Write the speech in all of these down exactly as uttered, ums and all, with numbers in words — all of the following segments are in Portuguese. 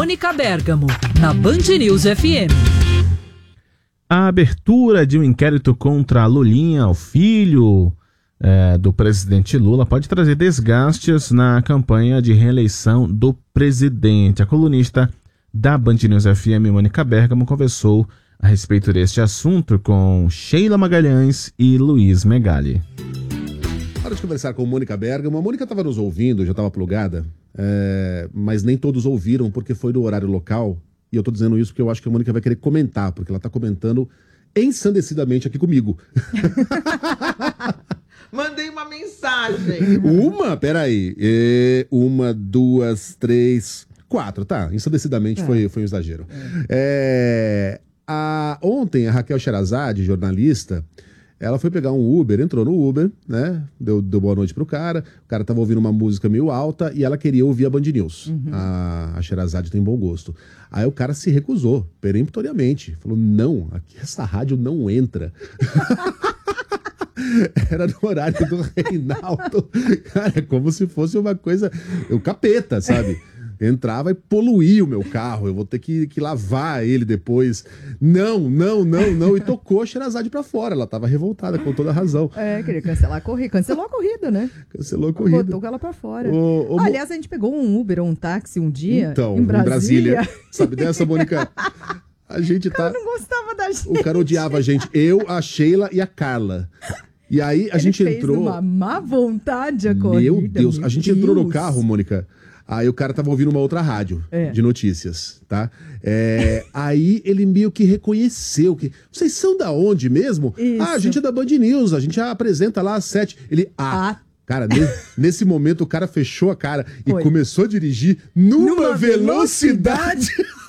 Mônica Bergamo, na Band News F M. A abertura de um inquérito contra a Lulinha, o filho é, do presidente Lula, pode trazer desgastes na campanha de reeleição do presidente. A colunista da Band News F M, Mônica Bergamo, conversou a respeito deste assunto com Sheila Magalhães e Luiz Megali. Hora de conversar com Mônica Bergamo. A Mônica estava nos ouvindo, já estava plugada, é, mas nem todos ouviram porque foi no horário local. E eu tô dizendo isso porque eu acho que a Mônica vai querer comentar, porque ela tá comentando ensandecidamente aqui comigo. Mandei uma mensagem. Uma? Peraí. É, uma, duas, três, quatro. Tá, ensandecidamente é. foi, foi um exagero. É. É, a, ontem, a Raquel Sherazade, jornalista, ela foi pegar um Uber, entrou no Uber, né? Deu, deu boa noite pro cara. O cara tava ouvindo uma música meio alta e ela queria ouvir a Band News. Uhum. A, a Sherazade tem bom gosto. Aí o cara se recusou, peremptoriamente. Falou, não, aqui essa rádio não entra. Era no horário do Reinaldo. Cara, é como se fosse uma coisa... O capeta, sabe? Entrava e poluía o meu carro. Eu vou ter que, que lavar ele depois. Não, não, não, não. E tocou a Sherazade pra fora. Ela tava revoltada, com toda a razão. É, queria cancelar a corrida. Cancelou a corrida, né? Cancelou a corrida. Botou ela pra fora. O, o... Aliás, a gente pegou um Uber ou um táxi um dia então, em Brasília. Em Brasília. Sabe dessa, Mônica? A gente tá... O cara não gostava da gente. O cara odiava a gente. Eu, a Sheila e a Carla. E aí a Ele gente fez entrou... uma má vontade a corrida. Meu Deus. Meu a gente Deus. entrou no carro, Mônica... Aí o cara tava ouvindo uma outra rádio é. de notícias, tá? É, aí ele meio que reconheceu que... Vocês são da onde mesmo? Isso. Ah, a gente é da Band News, a gente já apresenta lá às sete. Ele... Ah, ah. Cara, ne, nesse momento o cara fechou a cara e Foi. começou a dirigir numa, numa velocidade... velocidade.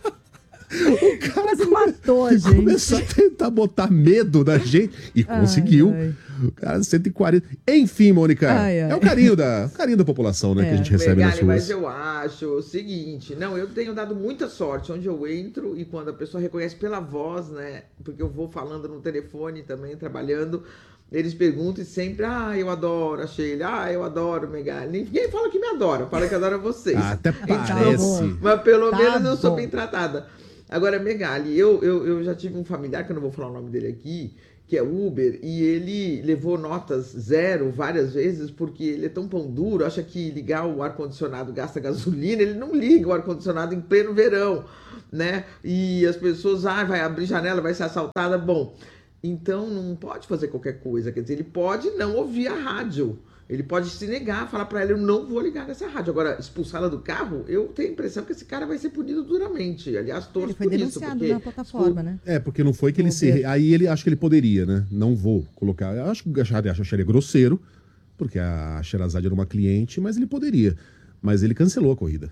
O cara quase matou a gente. Começou a tentar botar medo na gente e ai, conseguiu. Ai. O cara, cento e quarenta. Enfim, Mônica, ai, ai. é o carinho da, o carinho da população, né, é. que a gente recebe Megali, nas ruas. Mas eu acho o seguinte, não, eu tenho dado muita sorte onde eu entro e quando a pessoa reconhece pela voz, né, porque eu vou falando no telefone também, trabalhando, eles perguntam e sempre, ah, eu adoro a Sheila, ah, eu adoro o Megali. Ninguém fala que me adora, fala que adora vocês. Ah, até parece. Então, mas pelo tá menos bom. eu sou bem tratada. Agora, Megali, eu, eu, eu já tive um familiar, que eu não vou falar o nome dele aqui, que é Uber, e ele levou notas zero várias vezes, porque ele é tão pão duro, acha que ligar o ar-condicionado gasta gasolina, ele não liga o ar-condicionado em pleno verão, né? E as pessoas, ah, vai abrir janela, vai ser assaltada, bom. Então não pode fazer qualquer coisa, quer dizer, ele pode não ouvir a rádio. Ele pode se negar, falar pra ela, eu não vou ligar nessa rádio. Agora, expulsá-la do carro, eu tenho a impressão que esse cara vai ser punido duramente. Aliás, torço por isso. Ele foi denunciado porque... na plataforma, né? É, porque não foi que ele se... Aí ele acho que ele poderia, né? Não vou colocar... Eu acho que eu acharia grosseiro, porque a Sherazade era uma cliente, mas ele poderia. Mas ele cancelou a corrida.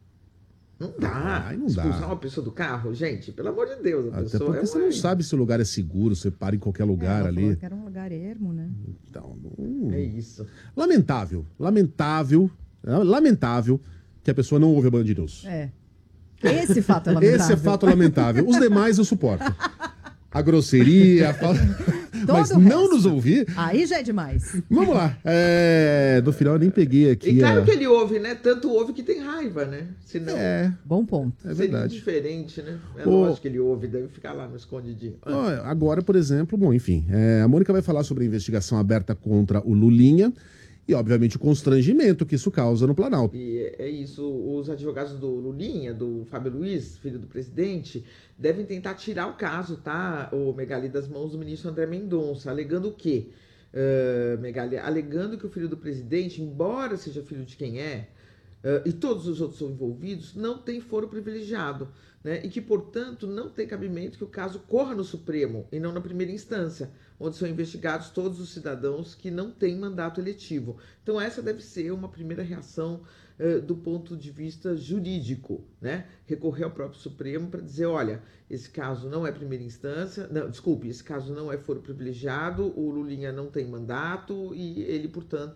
Não dá. Ai, não expulsar dá. uma pessoa do carro, gente, pelo amor de Deus. A Até pessoa porque é você não sabe se o lugar é seguro, você para em qualquer lugar é, ali. Que era um lugar ermo, né? Então, hum. É isso. Lamentável, lamentável, lamentável que a pessoa não ouve a Band News. É. Esse fato é lamentável. Esse é fato lamentável. Os demais eu suporto. A grosseria, a fala... mas não resto. Nos ouvir... Aí já é demais. Vamos lá. É... No final eu nem peguei aqui... E claro a... que ele ouve, né? Tanto ouve que tem raiva, né? Senão... É. Bom ponto. É verdade. Seria diferente, né? É o... lógico que ele ouve, deve ficar lá no escondidinho. Ah. Agora, por exemplo... Bom, enfim. É... A Mônica vai falar sobre a investigação aberta contra o Lulinha e, obviamente, o constrangimento que isso causa no Planalto. E é isso. Os advogados do Lulinha, do Fábio Luiz, filho do presidente, devem tentar tirar o caso, tá, o Megali, das mãos do ministro André Mendonça, alegando o quê? Uh, Megali, alegando que o filho do presidente, embora seja filho de quem é, uh, e todos os outros são envolvidos, não tem foro privilegiado, né? E que, portanto, não tem cabimento que o caso corra no Supremo e não na primeira instância, onde são investigados todos os cidadãos que não têm mandato eletivo. Então essa deve ser uma primeira reação uh, do ponto de vista jurídico, né? Recorrer ao próprio Supremo para dizer, olha, esse caso não é primeira instância, não, desculpe, esse caso não é foro privilegiado, o Lulinha não tem mandato e ele, portanto,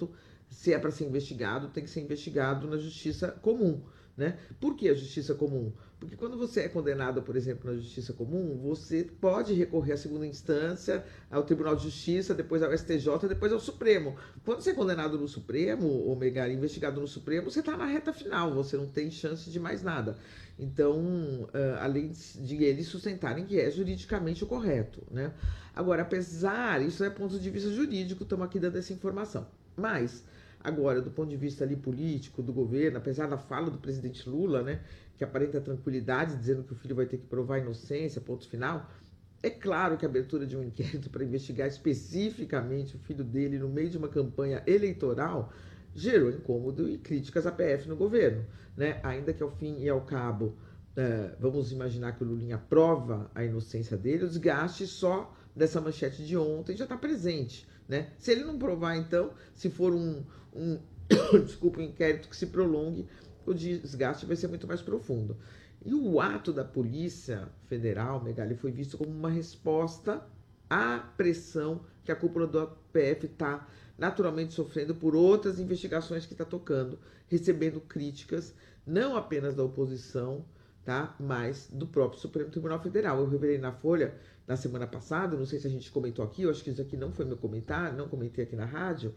Se é para ser investigado, tem que ser investigado na justiça comum, né? Por que a justiça comum? Porque quando você é condenado, por exemplo, na justiça comum, você pode recorrer à segunda instância, ao Tribunal de Justiça, depois ao S T J, depois ao Supremo. Quando você é condenado no Supremo, ou Megali, investigado no Supremo, você está na reta final, você não tem chance de mais nada. Então, uh, além de eles sustentarem que é juridicamente o correto, né? Agora, apesar, isso é ponto de vista jurídico, estamos aqui dando essa informação. Mas, agora, do ponto de vista ali político, do governo, apesar da fala do presidente Lula, né, que aparenta tranquilidade, dizendo que o filho vai ter que provar a inocência, ponto final, é claro que a abertura de um inquérito para investigar especificamente o filho dele no meio de uma campanha eleitoral gerou incômodo e críticas à P F no governo, né? Ainda que ao fim e ao cabo, é, vamos imaginar que o Lulinha prova a inocência dele, o desgaste só dessa manchete de ontem já está presente, né? Se ele não provar, então, se for um, um, desculpa, um inquérito que se prolongue, o desgaste vai ser muito mais profundo. E o ato da Polícia Federal, Megali, foi visto como uma resposta à pressão que a cúpula do P F está naturalmente sofrendo por outras investigações que está tocando, recebendo críticas não apenas da oposição, tá, mas do próprio Supremo Tribunal Federal. Eu revelei na Folha na semana passada, não sei se a gente comentou aqui, eu acho que isso aqui não foi meu comentário, não comentei aqui na rádio,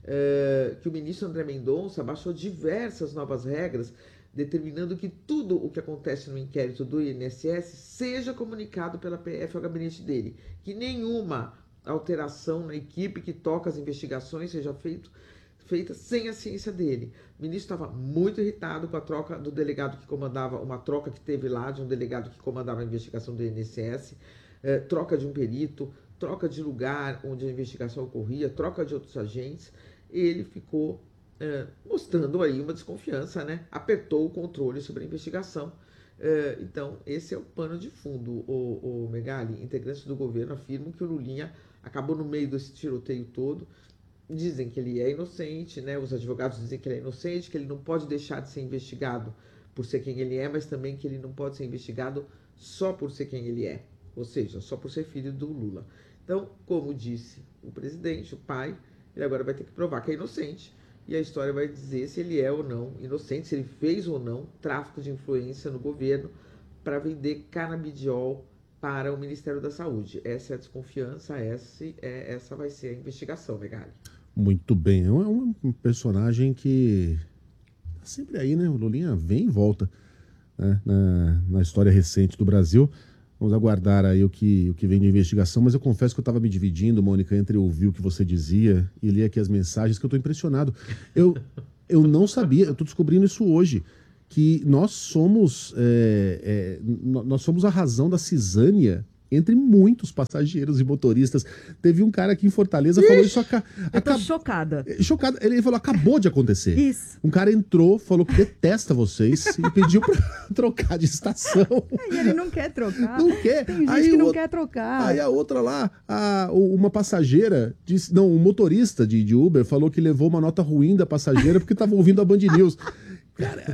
é, que o ministro André Mendonça baixou diversas novas regras determinando que tudo o que acontece no inquérito do I N S S seja comunicado pela P F ao gabinete dele, que nenhuma alteração na equipe que toca as investigações seja feito, feita sem a ciência dele. O ministro estava muito irritado com a troca do delegado que comandava, uma troca que teve lá de um delegado que comandava a investigação do I N S S, eh, troca de um perito, troca de lugar onde a investigação ocorria, troca de outros agentes. Ele ficou eh, mostrando aí uma desconfiança, né? Apertou o controle sobre a investigação. Eh, então, esse é o pano de fundo. O, o Megali, integrantes do governo, afirmam que o Lulinha acabou no meio desse tiroteio todo. Dizem que ele é inocente, né? Os advogados dizem que ele é inocente, que ele não pode deixar de ser investigado por ser quem ele é, mas também que ele não pode ser investigado só por ser quem ele é, ou seja, só por ser filho do Lula. Então, como disse o presidente, o pai, ele agora vai ter que provar que é inocente, e a história vai dizer se ele é ou não inocente, se ele fez ou não tráfico de influência no governo para vender canabidiol para o Ministério da Saúde. Essa é a desconfiança, essa, é, essa vai ser a investigação, Megali. Muito bem. É um, um personagem que tá sempre aí, né? O Lulinha vem e volta, né? na, na história recente do Brasil. Vamos aguardar aí o que, o que vem de investigação, mas eu confesso que eu estava me dividindo, Mônica, entre ouvir o que você dizia e ler aqui as mensagens, que eu estou impressionado. Eu, eu não sabia, eu estou descobrindo isso hoje, que nós somos, é, é, nós somos a razão da cisânia entre muitos passageiros e motoristas. Teve um cara aqui em Fortaleza que falou isso... Aca... Eu tô Acab... chocada. Chocada. Ele falou, acabou de acontecer. Isso. Um cara entrou, falou que detesta vocês e pediu pra trocar de estação. E ele não quer trocar. Não quer. Tem gente Aí que não o... quer trocar. Aí a outra lá, a, uma passageira, disse, não, um motorista de, de Uber falou que levou uma nota ruim da passageira porque estava ouvindo a Band News. Cara,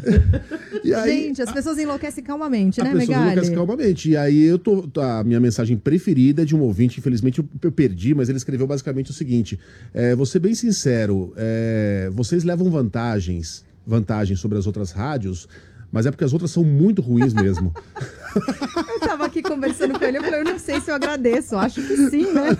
e aí, gente, as pessoas enlouquecem calmamente, a né, pessoa Megali? enlouquece calmamente. E aí eu tô. A minha mensagem preferida é de um ouvinte, infelizmente eu, eu perdi, mas ele escreveu basicamente o seguinte: é, vou ser bem sincero, é, vocês levam vantagens, vantagens sobre as outras rádios, mas é porque as outras são muito ruins mesmo. Eu tava aqui conversando com ele, eu falei, eu não sei se eu agradeço, acho que sim, né?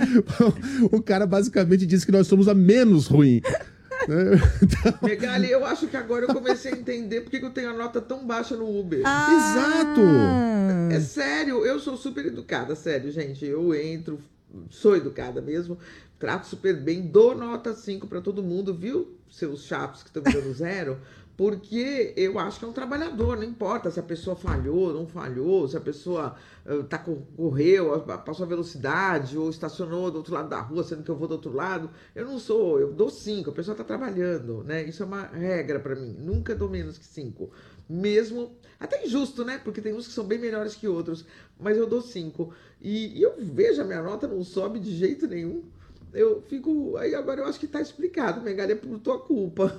O cara basicamente disse que nós somos a menos ruim. Então... Megali, eu acho que agora eu comecei a entender por que eu tenho a nota tão baixa no Uber. Ah, exato! É sério, eu sou super educada, sério, gente. Eu entro, sou educada mesmo, trato super bem, dou nota cinco pra todo mundo, viu? Seus chatos que estão me dando zero. Porque eu acho que é um trabalhador, não importa se a pessoa falhou, não falhou, se a pessoa uh, tá, correu, passou a velocidade ou estacionou do outro lado da rua, sendo que eu vou do outro lado. Eu não sou, eu dou cinco, a pessoa está trabalhando, né? Isso é uma regra para mim, nunca dou menos que cinco. Mesmo, até injusto, né? Porque tem uns que são bem melhores que outros, mas eu dou cinco. E, e eu vejo a minha nota não sobe de jeito nenhum. Eu fico. Aí agora eu acho que tá explicado, Megali, é por tua culpa.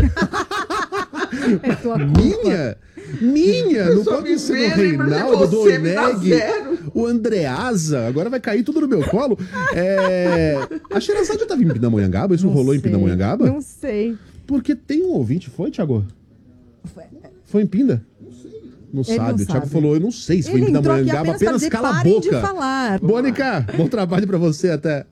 É tua culpa. Minha? Minha? Não pode ser do Reinaldo, do Orneg. O o Andreasa, agora vai cair tudo no meu colo. É... A Sherazade já tava em Pindamonhangaba? Isso Não rolou sei. em Pindamonhangaba? Não sei. Porque tem um ouvinte, foi, Thiago? Foi em Pinda? Não sei. Não Ele sabe, não o Thiago sabe. falou, eu não sei se foi Ele em entrou aqui Pindamonhangaba, apenas pra apenas dizer, cala a parem de boca. falar. Mônica, bom trabalho pra você, até.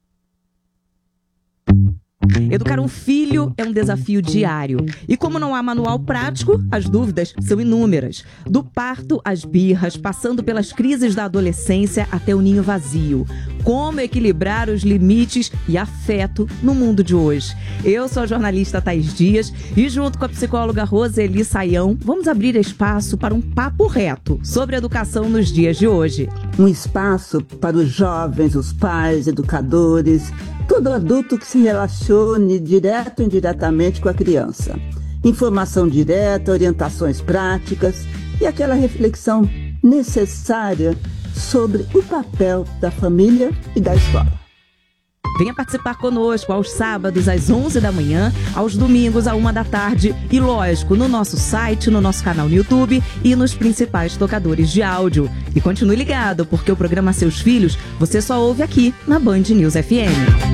Educar um filho é um desafio diário. E como não há manual prático, as dúvidas são inúmeras. Do parto às birras, passando pelas crises da adolescência até o ninho vazio. Como equilibrar os limites e afeto no mundo de hoje? Eu sou a jornalista Thaís Dias e junto com a psicóloga Roseli Saião, vamos abrir espaço para um papo reto sobre educação nos dias de hoje. Um espaço para os jovens, os pais, educadores, todo adulto que se relacione direto ou indiretamente com a criança. Informação direta, orientações práticas e aquela reflexão necessária sobre o papel da família e da escola. Venha participar conosco aos sábados às onze da manhã, aos domingos à uma da tarde e, lógico, no nosso site, no nosso canal no YouTube e nos principais tocadores de áudio. E continue ligado, porque o programa Seus Filhos você só ouve aqui na Band News F M.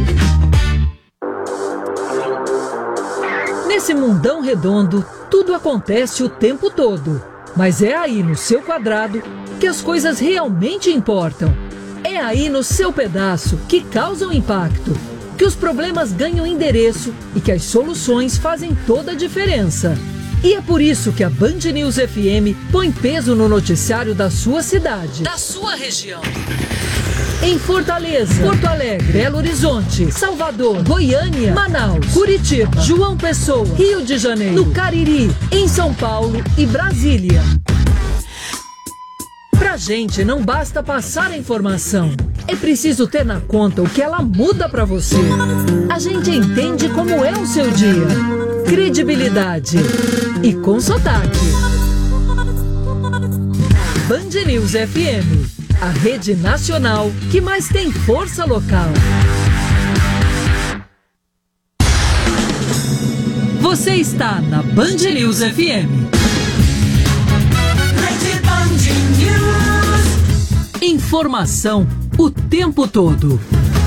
Nesse mundão redondo, tudo acontece o tempo todo. Mas é aí no seu quadrado que as coisas realmente importam. É aí no seu pedaço que causam impacto, que os problemas ganham endereço e que as soluções fazem toda a diferença. E é por isso que a Band News F M põe peso no noticiário da sua cidade, da sua região. Em Fortaleza, Porto Alegre, Belo Horizonte, Salvador, Goiânia, Manaus, Curitiba, João Pessoa, Rio de Janeiro, no Cariri, em São Paulo e Brasília. Pra gente não basta passar a informação, é preciso ter na conta o que ela muda pra você. A gente entende como é o seu dia. Credibilidade e com sotaque. Band News F M, a rede nacional que mais tem força local. Você está na Band News F M. Informação o tempo todo.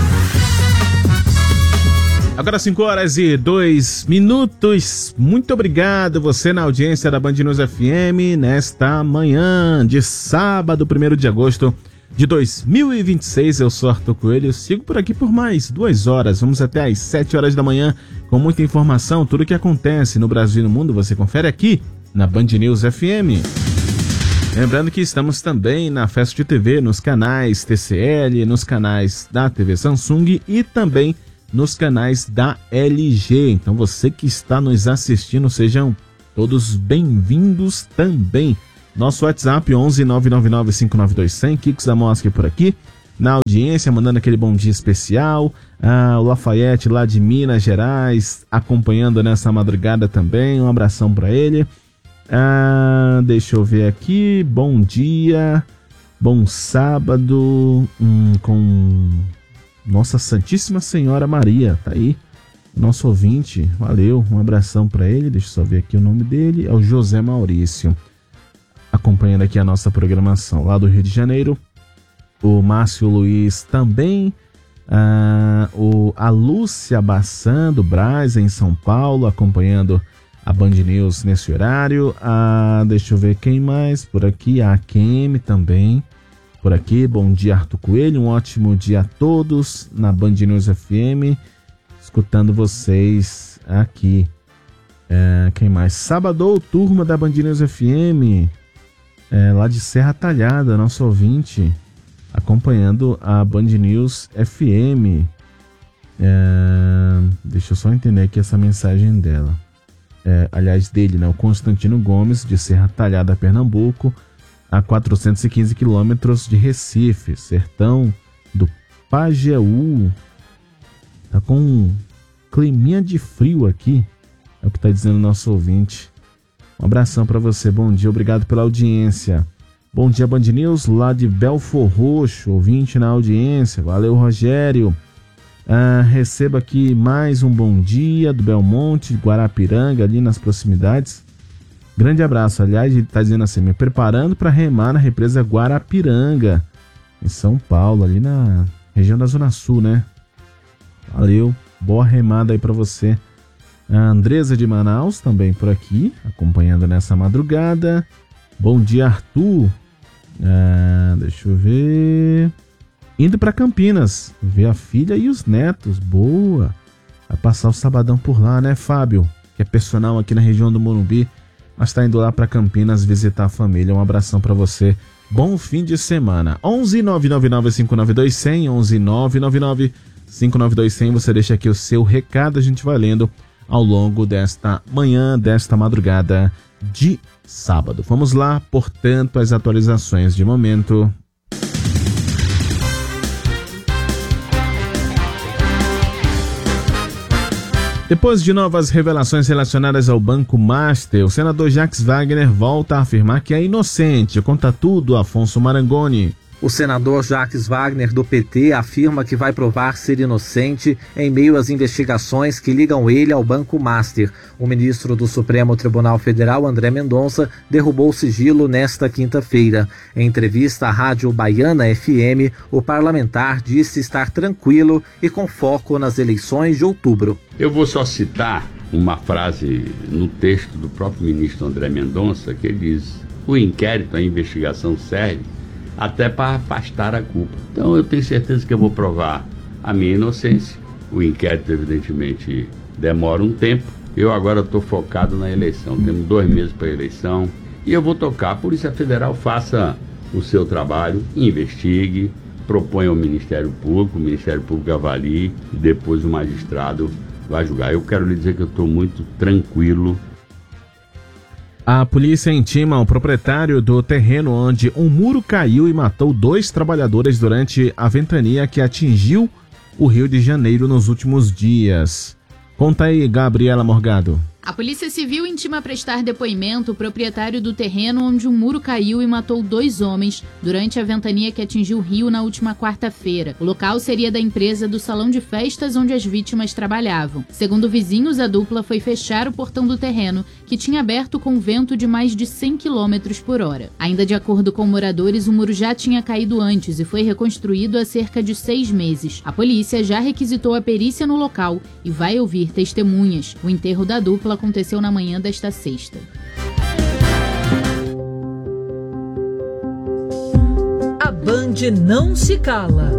Agora cinco horas e dois minutos. Muito obrigado você na audiência da Band News F M nesta manhã de sábado, primeiro de agosto de dois mil e vinte e seis. Eu sou Arthur Coelho, sigo por aqui por mais duas horas. Vamos até às sete horas da manhã com muita informação. Tudo o que acontece no Brasil e no mundo você confere aqui na Band News F M. Lembrando que estamos também na Fast T V, nos canais T C L, nos canais da T V Samsung e também nos canais da L G. Então você que está nos assistindo, sejam todos bem-vindos também. Nosso WhatsApp onze nove nove nove cinco nove dois zero zero, Kix da Mosca por aqui, na audiência, mandando aquele bom dia especial. Ah, o Lafayette lá de Minas Gerais, acompanhando nessa madrugada também, um abração para ele. Ah, deixa eu ver aqui, bom dia, bom sábado, hum, com Nossa Santíssima Senhora Maria, tá aí, nosso ouvinte, valeu, um abração para ele, deixa eu só ver aqui o nome dele, é o José Maurício, acompanhando aqui a nossa programação lá do Rio de Janeiro, o Márcio Luiz também, ah, o, a Lúcia Bassan do Brás em São Paulo, acompanhando a Band News nesse horário. Ah, deixa eu ver quem mais por aqui. A Kemi também por aqui. Bom dia, Arthur Coelho. Um ótimo dia a todos na Band News F M. Escutando vocês aqui. É, quem mais? Sábado, turma da Band News F M. É, lá de Serra Talhada, nosso ouvinte. Acompanhando a Band News F M. É, deixa eu só entender aqui essa mensagem dela. É, aliás, dele, né? O Constantino Gomes, de Serra Talhada, Pernambuco, a quatrocentos e quinze quilômetros de Recife, sertão do Pajeú. Tá com um climinha de frio aqui, é o que tá dizendo o nosso ouvinte. Um abração para você, bom dia, obrigado pela audiência. Bom dia, Band News, lá de Belfor Roxo, ouvinte na audiência, valeu, Rogério. Ah, receba aqui mais um bom dia do Belmonte, de Guarapiranga, ali nas proximidades. Grande abraço. Aliás, ele está dizendo assim, me preparando para remar na represa Guarapiranga. em São Paulo, ali na região da Zona Sul, né? Valeu, boa remada aí pra você. A Andresa de Manaus também por aqui, acompanhando nessa madrugada. Bom dia, Arthur. Ah, deixa eu ver. Indo pra Campinas, ver a filha e os netos. Boa. Vai passar o sabadão por lá, né, Fábio? Que é personal aqui na região do Morumbi, mas tá indo lá pra Campinas visitar a família. Um abração pra você. Bom fim de semana. onze nove nove nove cinco nove dois zero zero, onze nove nove nove cinco nove dois zero zero. Você deixa aqui o seu recado, a gente vai lendo ao longo desta manhã, desta madrugada de sábado. Vamos lá, portanto, as atualizações de momento. Depois de novas revelações relacionadas ao Banco Master, o senador Jacques Wagner volta a afirmar que é inocente. Conta tudo, Afonso Marangoni. O senador Jacques Wagner, do P T, afirma que vai provar ser inocente em meio às investigações que ligam ele ao Banco Master. O ministro do Supremo Tribunal Federal, André Mendonça, derrubou o sigilo nesta quinta-feira. Em entrevista à Rádio Baiana F M, o parlamentar disse estar tranquilo e com foco nas eleições de outubro. Eu vou só citar uma frase no texto do próprio ministro André Mendonça, que ele diz: o inquérito, a investigação serve até para afastar a culpa. Então eu tenho certeza que eu vou provar a minha inocência. O inquérito, evidentemente, demora um tempo. Eu agora estou focado na eleição. Temos dois meses para a eleição e eu vou tocar. A Polícia Federal faça o seu trabalho, investigue, proponha ao Ministério Público, o Ministério Público avalie e depois o magistrado vai julgar. Eu quero lhe dizer que eu estou muito tranquilo. A polícia intima o proprietário do terreno onde um muro caiu e matou dois trabalhadores durante a ventania que atingiu o Rio de Janeiro nos últimos dias. Conta aí, Gabriela Morgado. A Polícia Civil intima a prestar depoimento o proprietário do terreno onde um muro caiu e matou dois homens durante a ventania que atingiu o Rio na última quarta-feira. O local seria da empresa do salão de festas onde as vítimas trabalhavam. Segundo vizinhos, a dupla foi fechar o portão do terreno, que tinha aberto com vento de mais de cem quilômetros por hora. Ainda de acordo com moradores, o muro já tinha caído antes e foi reconstruído há cerca de seis meses. A polícia já requisitou a perícia no local e vai ouvir testemunhas. O enterro da dupla aconteceu na manhã desta sexta. A Band não se cala.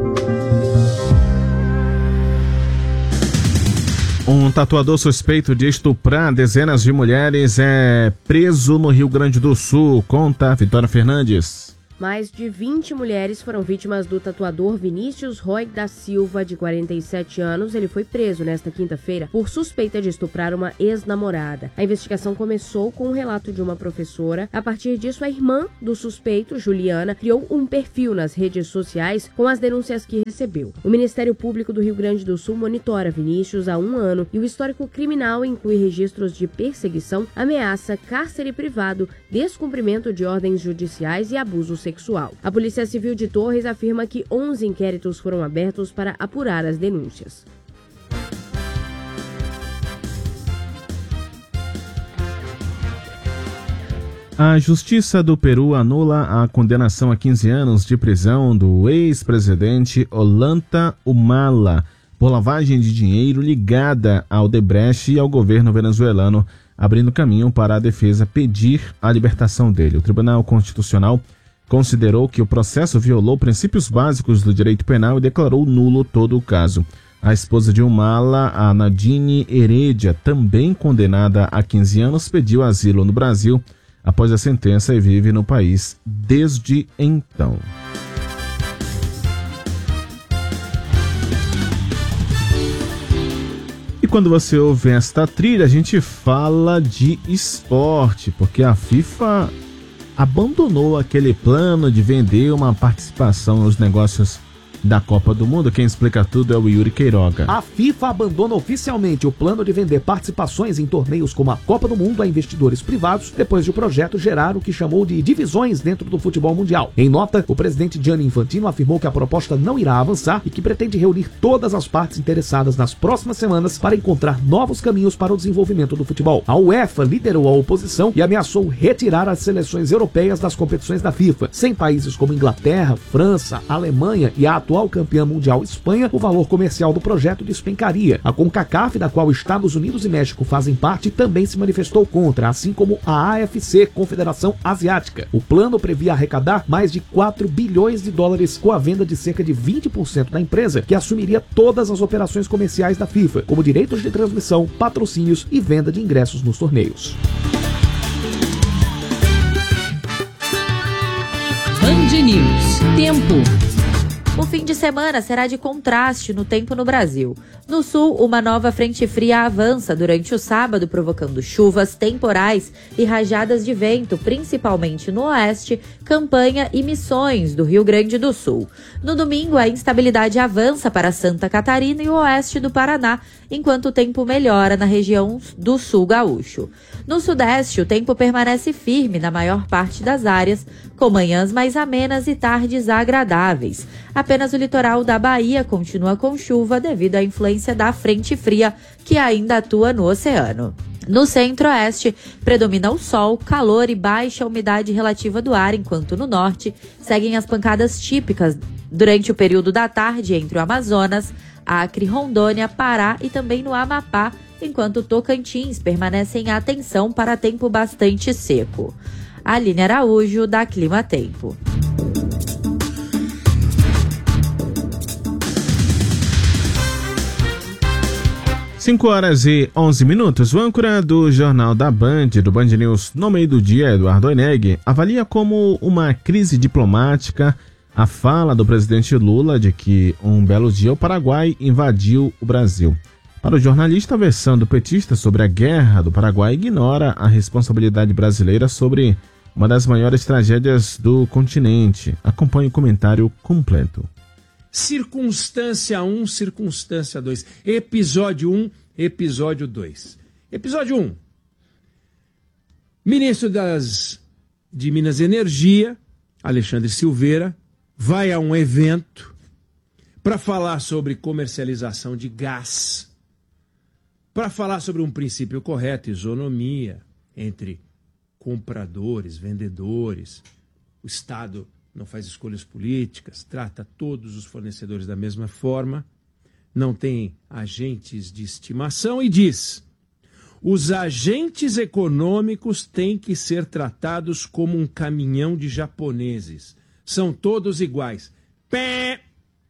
Um tatuador suspeito de estuprar dezenas de mulheres é preso no Rio Grande do Sul. Conta, Vitória Fernandes. Mais de vinte mulheres foram vítimas do tatuador Vinícius Roy da Silva, de quarenta e sete anos. Ele foi preso nesta quinta-feira por suspeita de estuprar uma ex-namorada. A investigação começou com um relato de uma professora. A partir disso, a irmã do suspeito, Juliana, criou um perfil nas redes sociais com as denúncias que recebeu. O Ministério Público do Rio Grande do Sul monitora Vinícius há um ano e o histórico criminal inclui registros de perseguição, ameaça, cárcere privado, descumprimento de ordens judiciais e abuso sexual. Sexual. A Polícia Civil de Torres afirma que onze inquéritos foram abertos para apurar as denúncias. A Justiça do Peru anula a condenação a quinze anos de prisão do ex-presidente Ollanta Humala por lavagem de dinheiro ligada ao Odebrecht e ao governo venezuelano, abrindo caminho para a defesa pedir a libertação dele. O Tribunal Constitucional considerou que o processo violou princípios básicos do direito penal e declarou nulo todo o caso. A esposa de Humala, a Nadine Heredia, também condenada a quinze anos, pediu asilo no Brasil após a sentença e vive no país desde então. E quando você ouve esta trilha, a gente fala de esporte, porque a FIFA abandonou aquele plano de vender uma participação nos negócios da Copa do Mundo. Quem explica tudo é o Yuri Queiroga. A FIFA abandona oficialmente o plano de vender participações em torneios como a Copa do Mundo a investidores privados, depois de o projeto gerar o que chamou de divisões dentro do futebol mundial. Em nota, o presidente Gianni Infantino afirmou que a proposta não irá avançar e que pretende reunir todas as partes interessadas nas próximas semanas para encontrar novos caminhos para o desenvolvimento do futebol. A UEFA liderou a oposição e ameaçou retirar as seleções europeias das competições da FIFA. Sem países como Inglaterra, França, Alemanha e a atual campeã mundial Espanha, o valor comercial do projeto despencaria. A CONCACAF, da qual Estados Unidos e México fazem parte, também se manifestou contra, assim como a A F C, Confederação Asiática. O plano previa arrecadar mais de quatro bilhões de dólares com a venda de cerca de vinte por cento da empresa, que assumiria todas as operações comerciais da FIFA, como direitos de transmissão, patrocínios e venda de ingressos nos torneios. Band News. Tempo. O fim de semana será de contraste no tempo no Brasil. No sul, uma nova frente fria avança durante o sábado, provocando chuvas, temporais e rajadas de vento, principalmente no oeste, Campanha e Missões, do Rio Grande do Sul. No domingo, a instabilidade avança para Santa Catarina e o oeste do Paraná, enquanto o tempo melhora na região do sul gaúcho. No sudeste, o tempo permanece firme na maior parte das áreas, com manhãs mais amenas e tardes agradáveis. Apenas o litoral da Bahia continua com chuva devido à influência da frente fria que ainda atua no oceano. No centro-oeste, predomina o sol, calor e baixa umidade relativa do ar, enquanto no norte seguem as pancadas típicas durante o período da tarde entre o Amazonas, Acre, Rondônia, Pará e também no Amapá, enquanto Tocantins permanece em atenção para tempo bastante seco. Aline Araújo, da Clima Tempo. cinco horas e onze minutos. O âncora do Jornal da Band, do Band News no meio do dia, Eduardo Oineg, avalia como uma crise diplomática a fala do presidente Lula de que um belo dia o Paraguai invadiu o Brasil. Para o jornalista, a versão do petista sobre a guerra do Paraguai ignora a responsabilidade brasileira sobre uma das maiores tragédias do continente. Acompanhe o comentário completo. Circunstância um, circunstância dois. Episódio um, episódio dois. Episódio um. Ministro das, de Minas e Energia, Alexandre Silveira, vai a um evento para falar sobre comercialização de gás, para falar sobre um princípio correto, isonomia entre compradores, vendedores. O Estado não faz escolhas políticas, trata todos os fornecedores da mesma forma, não tem agentes de estimação e diz: os agentes econômicos têm que ser tratados como um caminhão de japoneses. São todos iguais. Pé!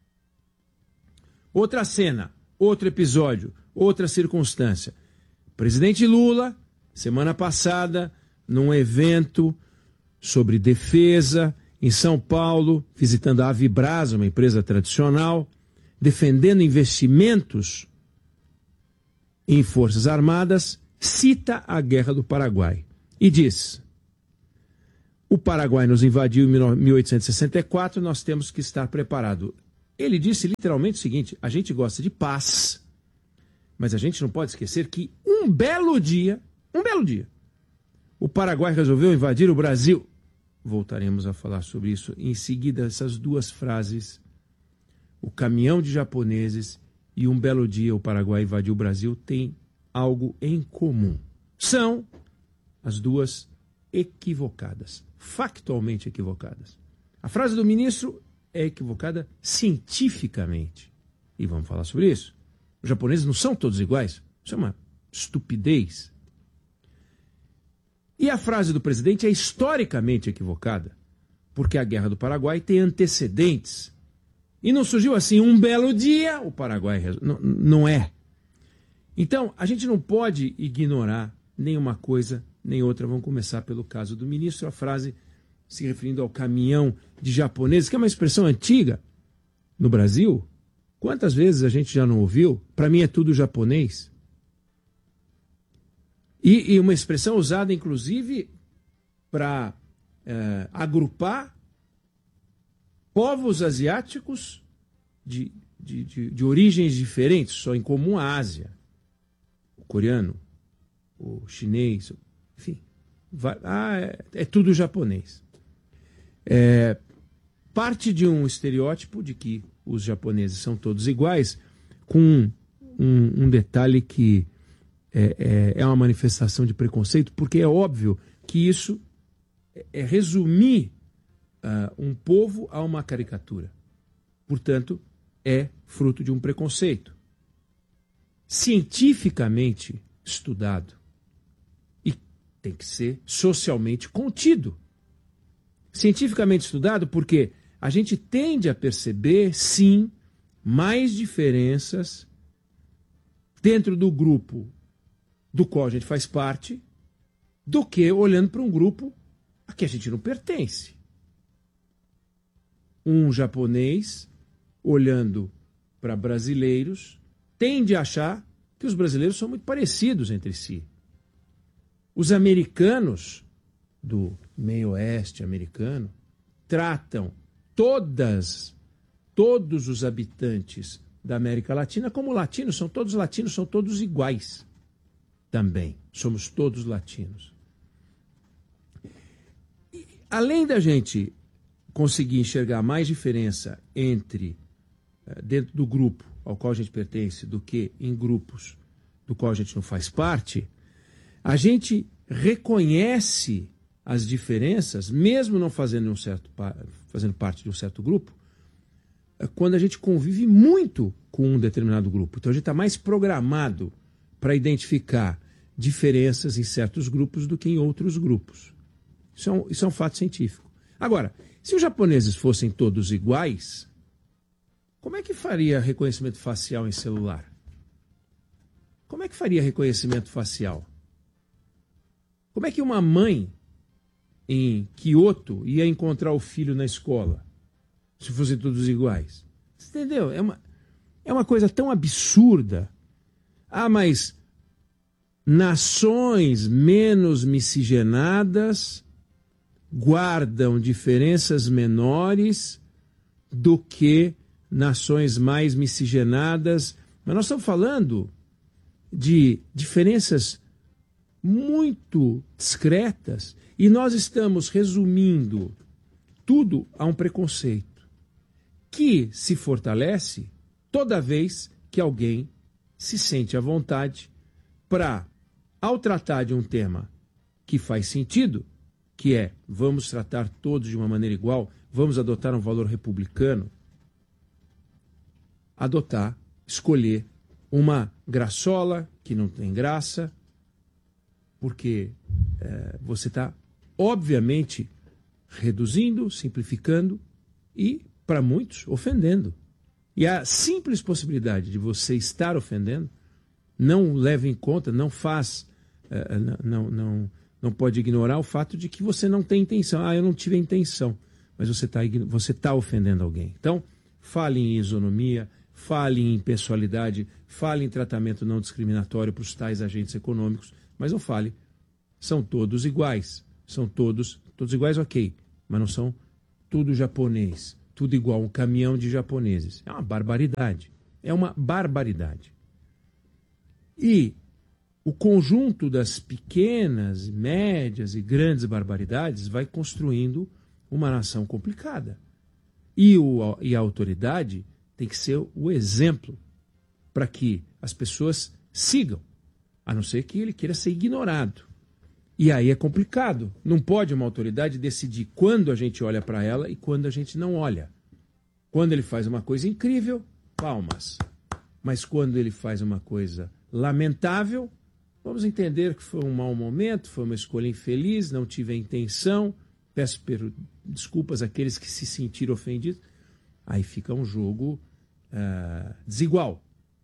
Outra cena, outro episódio, outra circunstância. Presidente Lula, semana passada, num evento sobre defesa, em São Paulo, visitando a Avibras, uma empresa tradicional, defendendo investimentos em Forças Armadas, cita a Guerra do Paraguai e diz: o Paraguai nos invadiu em mil oitocentos e sessenta e quatro, nós temos que estar preparados. Ele disse literalmente o seguinte: a gente gosta de paz, mas a gente não pode esquecer que um belo dia, um belo dia, o Paraguai resolveu invadir o Brasil. Voltaremos a falar sobre isso em seguida. Essas duas frases, o caminhão de japoneses e um belo dia o Paraguai invadiu o Brasil, têm algo em comum. São as duas equivocadas, factualmente equivocadas. A frase do ministro é equivocada cientificamente. E vamos falar sobre isso. Os japoneses não são todos iguais. Isso é uma estupidez. E a frase do presidente é historicamente equivocada, porque a Guerra do Paraguai tem antecedentes. E não surgiu assim, um belo dia, o Paraguai... Não, não é. Então, a gente não pode ignorar nenhuma coisa, nem outra. Vamos começar pelo caso do ministro. A frase se referindo ao caminhão de japoneses, que é uma expressão antiga no Brasil. Quantas vezes a gente já não ouviu? Para mim é tudo japonês. E, e uma expressão usada, inclusive, para é, agrupar povos asiáticos de, de, de, de origens diferentes, só em comum a Ásia. O coreano, o chinês, enfim. Vai, ah, é, é tudo japonês. É, parte de um estereótipo de que os japoneses são todos iguais, com um, um, um detalhe que é, é, é uma manifestação de preconceito, porque é óbvio que isso é resumir uh, um povo a uma caricatura. Portanto, é fruto de um preconceito. Cientificamente estudado. E tem que ser socialmente contido. Cientificamente estudado porque a gente tende a perceber, sim, mais diferenças dentro do grupo do qual a gente faz parte do que olhando para um grupo a que a gente não pertence. Um japonês, olhando para brasileiros, tende a achar que os brasileiros são muito parecidos entre si. Os americanos, do meio oeste americano, tratam todas, todos os habitantes da América Latina como latinos. São todos latinos, são todos iguais também. Somos todos latinos. E, além da gente conseguir enxergar mais diferença entre, dentro do grupo ao qual a gente pertence, do que em grupos do qual a gente não faz parte, a gente reconhece as diferenças, mesmo não fazendo, um certo, fazendo parte de um certo grupo, quando a gente convive muito com um determinado grupo. Então a gente está mais programado para identificar diferenças em certos grupos do que em outros grupos. Isso é um, isso é um fato científico. Agora, se os japoneses fossem todos iguais, como é que faria reconhecimento facial em celular? Como é que faria reconhecimento facial? Como é que uma mãe em Kyoto ia encontrar o filho na escola, se fossem todos iguais? Você entendeu? É uma, é uma coisa tão absurda. Ah, mas nações menos miscigenadas guardam diferenças menores do que nações mais miscigenadas. Mas nós estamos falando de diferenças muito discretas e nós estamos resumindo tudo a um preconceito que se fortalece toda vez que alguém se sente à vontade para, ao tratar de um tema que faz sentido, que é vamos tratar todos de uma maneira igual, vamos adotar um valor republicano, adotar, escolher uma graçola que não tem graça, porque é, você está, obviamente, reduzindo, simplificando e, para muitos, ofendendo. E a simples possibilidade de você estar ofendendo não leva em conta, não faz, é, não, não, não pode ignorar o fato de que você não tem intenção. Ah, eu não tive a intenção, mas você está você tá ofendendo alguém. Então, fale em isonomia, fale em pessoalidade, fale em tratamento não discriminatório para os tais agentes econômicos, mas não fale, são todos iguais, são todos, todos iguais, ok, mas não são tudo japonês, tudo igual, um caminhão de japoneses. É uma barbaridade, é uma barbaridade. E o conjunto das pequenas, médias e grandes barbaridades vai construindo uma nação complicada. E, o, e a autoridade tem que ser o exemplo para que as pessoas sigam, a não ser que ele queira ser ignorado. E aí é complicado. Não pode uma autoridade decidir quando a gente olha para ela e quando a gente não olha. Quando ele faz uma coisa incrível, palmas. Mas quando ele faz uma coisa lamentável, vamos entender que foi um mau momento, foi uma escolha infeliz, não tive a intenção, peço per... desculpas àqueles que se sentiram ofendidos. Aí fica um jogo uh, desigual.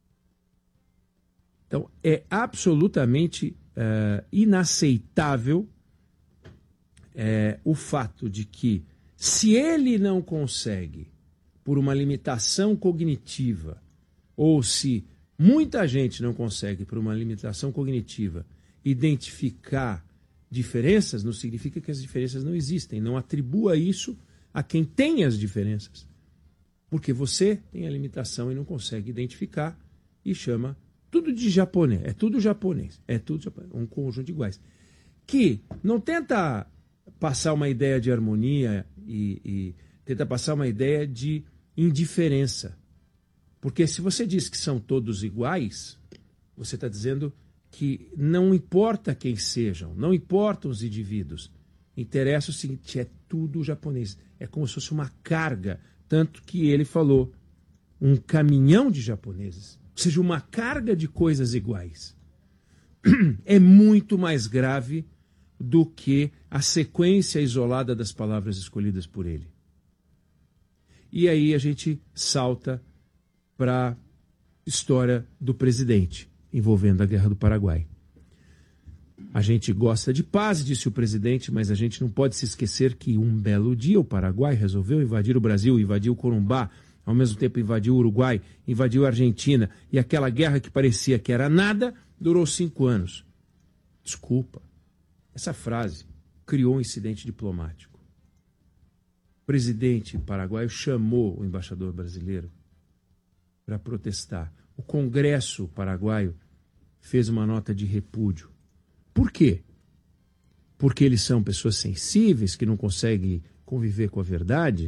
Então, é absolutamente uh, inaceitável uh, o fato de que, se ele não consegue, por uma limitação cognitiva, ou se muita gente não consegue, por uma limitação cognitiva, identificar diferenças, não significa que as diferenças não existem. Não atribua isso a quem tem as diferenças. Porque você tem a limitação e não consegue identificar e chama tudo de japonês. É tudo japonês. É tudo japonês. Um conjunto de iguais. Que não tenta passar uma ideia de harmonia e, e tenta passar uma ideia de indiferença. Porque se você diz que são todos iguais, você está dizendo que não importa quem sejam, não importam os indivíduos. Interessa o seguinte, é tudo japonês. É como se fosse uma carga, tanto que ele falou, um caminhão de japoneses, ou seja, uma carga de coisas iguais. É muito mais grave do que a sequência isolada das palavras escolhidas por ele. E aí a gente salta para a história do presidente, envolvendo a Guerra do Paraguai. A gente gosta de paz, disse o presidente, mas a gente não pode se esquecer que um belo dia o Paraguai resolveu invadir o Brasil, invadiu o Corumbá, ao mesmo tempo invadiu o Uruguai, invadiu a Argentina, e aquela guerra que parecia que era nada, durou cinco anos. Desculpa, essa frase criou um incidente diplomático. O presidente paraguaio chamou o embaixador brasileiro para protestar. O Congresso paraguaio fez uma nota de repúdio. Por quê? Porque eles são pessoas sensíveis que não conseguem conviver com a verdade?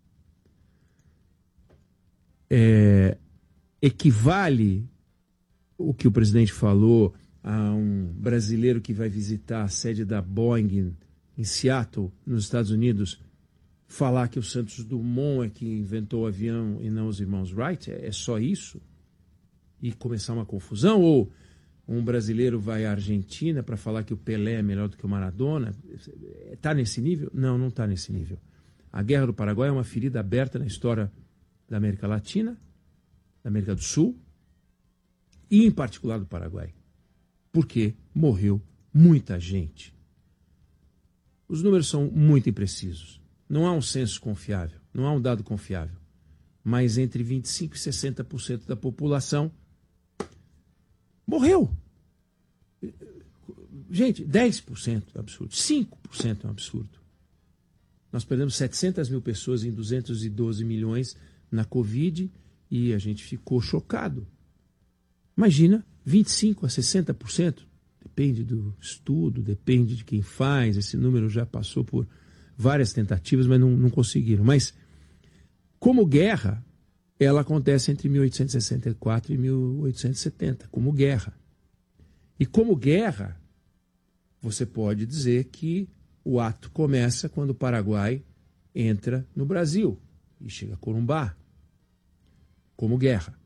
É, equivale o que o presidente falou a um brasileiro que vai visitar a sede da Boeing em Seattle, nos Estados Unidos, falar que o Santos Dumont é que inventou o avião e não os irmãos Wright? É, é só isso? E começar uma confusão? Ou um brasileiro vai à Argentina para falar que o Pelé é melhor do que o Maradona? Está nesse nível? Não, não está nesse nível. A Guerra do Paraguai é uma ferida aberta na história da América Latina, da América do Sul e, em particular, do Paraguai. Porque morreu muita gente. Os números são muito imprecisos. Não há um censo confiável, não há um dado confiável. Mas entre vinte e cinco por cento e sessenta por cento da população morreu. Gente, dez por cento é um absurdo, cinco por cento é um absurdo. Nós perdemos setecentas mil pessoas em duzentos e doze milhões na Covid e a gente ficou chocado. Imagina, vinte e cinco por cento a sessenta por cento, depende do estudo, depende de quem faz, esse número já passou por várias tentativas, mas não, não conseguiram. Mas, como guerra, ela acontece entre mil oitocentos e sessenta e quatro e mil oitocentos e setenta, como guerra. E como guerra, você pode dizer que o ato começa quando o Paraguai entra no Brasil e chega a Corumbá, como guerra.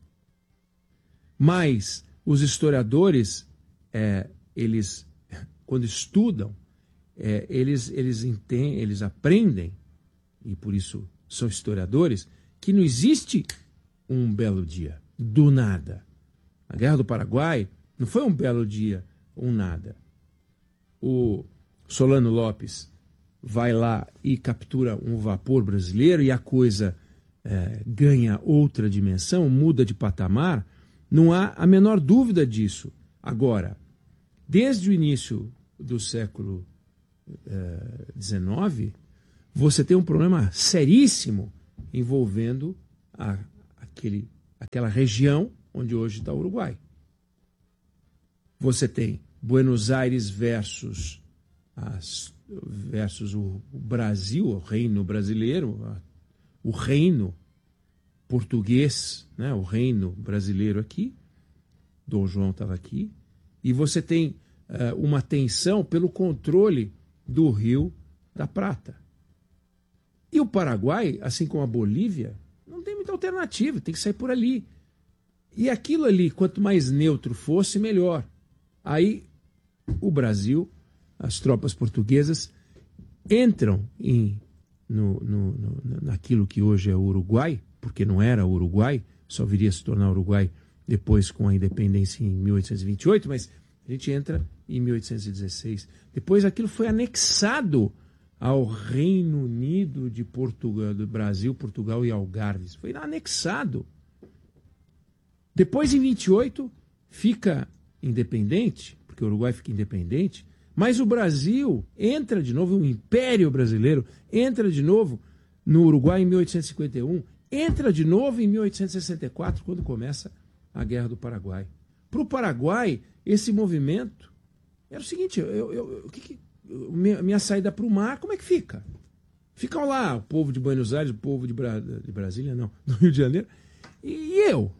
Mas os historiadores, é, eles, quando estudam, é, eles, eles, entendem, eles aprendem, e por isso são historiadores, que não existe um belo dia, do nada. A Guerra do Paraguai não foi um belo dia, um nada. O Solano Lopes vai lá e captura um vapor brasileiro e a coisa é, ganha outra dimensão, muda de patamar, não há a menor dúvida disso. Agora, desde o início do século dezenove, você tem um problema seríssimo envolvendo a, aquele, aquela região onde hoje está o Uruguai. Você tem Buenos Aires versus, as, versus o, o Brasil, o reino brasileiro, a, o reino português, né, o reino brasileiro aqui, Dom João estava aqui, e você tem uh, uma tensão pelo controle do Rio da Prata. E o Paraguai, assim como a Bolívia, não tem muita alternativa, tem que sair por ali. E aquilo ali, quanto mais neutro fosse, melhor. Aí o Brasil, as tropas portuguesas, entram em, no, no, no, naquilo que hoje é o Uruguai, porque não era o Uruguai, só viria a se tornar Uruguai depois com a independência em mil oitocentos e vinte e oito, mas a gente entra em mil oitocentos e dezesseis. Depois aquilo foi anexado ao Reino Unido de Portugal, do Brasil, Portugal e Algarves. Foi anexado. Depois, em vinte e oito, fica independente, porque o Uruguai fica independente, mas o Brasil entra de novo, o Império Brasileiro entra de novo no Uruguai em mil oitocentos e cinquenta e um entra de novo em mil oitocentos e sessenta e quatro, quando começa a Guerra do Paraguai. Para o Paraguai, esse movimento era o seguinte, eu, eu, eu, que que, minha, minha saída para o mar, como é que fica? Ficam lá o povo de Buenos Aires, o povo de, Bra... de Brasília, não, do Rio de Janeiro, e eu?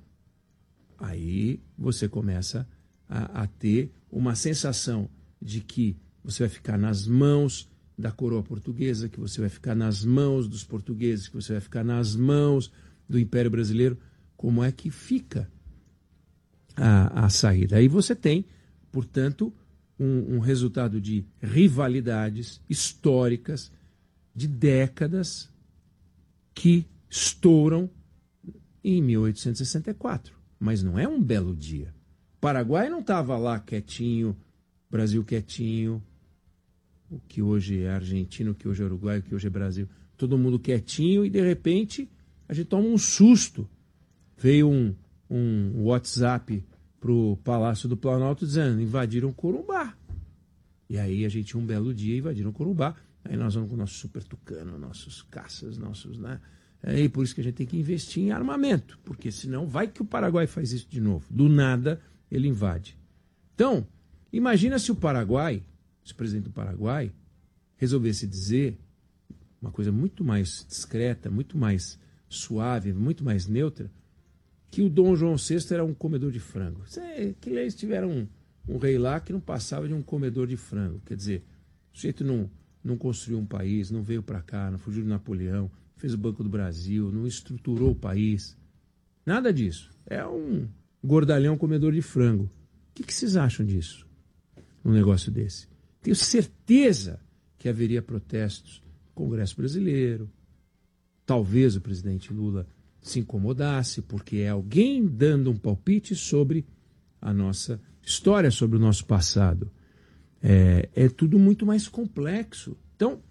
Aí você começa a, a ter uma sensação de que você vai ficar nas mãos da coroa portuguesa, que você vai ficar nas mãos dos portugueses, que você vai ficar nas mãos do Império Brasileiro. Como é que fica a, a saída? Aí você tem, portanto, um, um resultado de rivalidades históricas de décadas que estouram em mil oitocentos e sessenta e quatro. Mas não é um belo dia. O Paraguai não estava lá quietinho, Brasil quietinho, o que hoje é Argentina, o que hoje é Uruguai, o que hoje é Brasil. Todo mundo quietinho e, de repente, a gente toma um susto. Veio um, um WhatsApp para o Palácio do Planalto dizendo, invadiram Corumbá. E aí a gente, um belo dia, invadiram Corumbá. Aí nós vamos com o nosso super tucano, nossos caças, nossos, né? É por isso que a gente tem que investir em armamento, porque senão vai que o Paraguai faz isso de novo. Do nada, ele invade. Então, imagina se o Paraguai, se o presidente do Paraguai, resolvesse dizer uma coisa muito mais discreta, muito mais suave, muito mais neutra, que o Dom João sexto era um comedor de frango. Que eles tiveram um, um rei lá que não passava de um comedor de frango. Quer dizer, o sujeito não, não construiu um país, não veio para cá, não fugiu de Napoleão, fez o Banco do Brasil, não estruturou o país. Nada disso. É um gordalhão comedor de frango. O que, que vocês acham disso? Um negócio desse. Tenho certeza que haveria protestos no Congresso Brasileiro. Talvez o presidente Lula se incomodasse, porque é alguém dando um palpite sobre a nossa história, sobre o nosso passado. É, é tudo muito mais complexo. Então,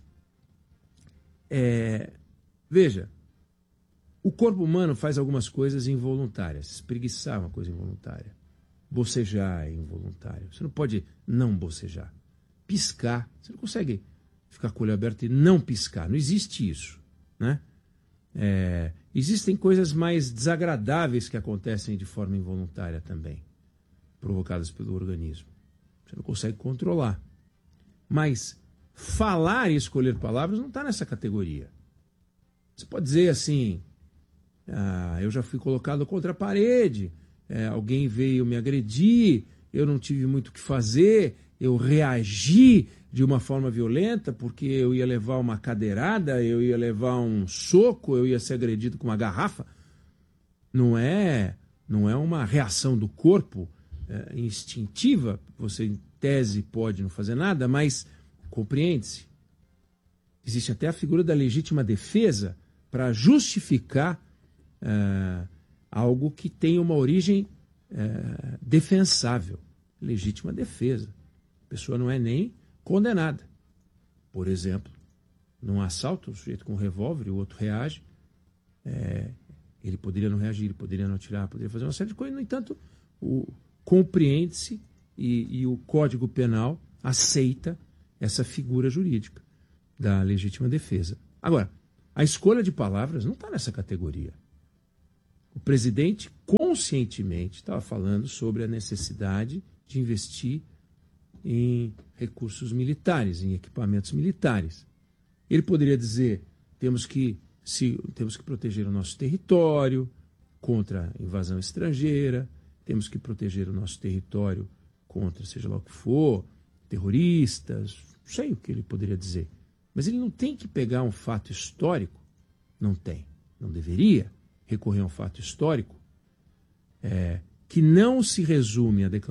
é, veja, o corpo humano faz algumas coisas involuntárias. Espreguiçar é uma coisa involuntária. Bocejar é involuntário. Você não pode não bocejar. Piscar. Você não consegue ficar com o olho aberto e não piscar. Não existe isso, né? É, existem coisas mais desagradáveis que acontecem de forma involuntária também, provocadas pelo organismo. Você não consegue controlar. Mas falar e escolher palavras não está nessa categoria. Você pode dizer assim, ah, eu já fui colocado contra a parede, é, alguém veio me agredir, eu não tive muito o que fazer, eu reagi de uma forma violenta porque eu ia levar uma cadeirada, eu ia levar um soco, eu ia ser agredido com uma garrafa. Não é, não é uma reação do corpo é, instintiva, você em tese pode não fazer nada, mas compreende-se. Existe até a figura da legítima defesa para justificar é, algo que tem uma origem é, defensável. Legítima defesa. A pessoa não é nem condenada. Por exemplo, num assalto, o sujeito com um revólver e o outro reage, é, ele poderia não reagir, ele poderia não atirar, poderia fazer uma série de coisas, no entanto, o, compreende-se e, e o Código Penal aceita essa figura jurídica da legítima defesa. Agora, a escolha de palavras não está nessa categoria. O presidente conscientemente estava falando sobre a necessidade de investir em recursos militares, em equipamentos militares. Ele poderia dizer, temos que, se, temos que proteger o nosso território contra a invasão estrangeira, temos que proteger o nosso território contra, seja lá o que for, terroristas, não sei o que ele poderia dizer. Mas ele não tem que pegar um fato histórico, não tem, não deveria recorrer a um fato histórico é, que não se resume a declaração